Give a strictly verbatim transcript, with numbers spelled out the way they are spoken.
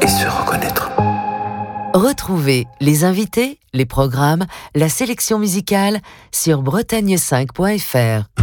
et se reconnaître. Retrouvez les invités, les programmes, la sélection musicale sur bretagne cinq point f r.